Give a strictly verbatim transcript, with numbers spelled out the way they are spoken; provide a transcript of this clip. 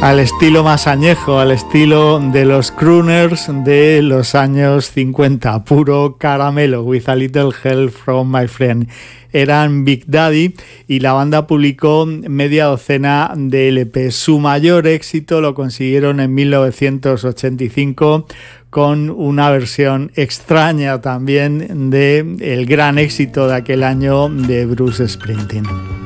al estilo más añejo, al estilo de los crooners de los años cincuenta, puro caramelo, with a little help from my friend. Eran Big Daddy y la banda publicó media docena de L P. Su mayor éxito lo consiguieron en mil novecientos ochenta y cinco con una versión extraña también de el gran éxito de aquel año de Bruce Springsteen.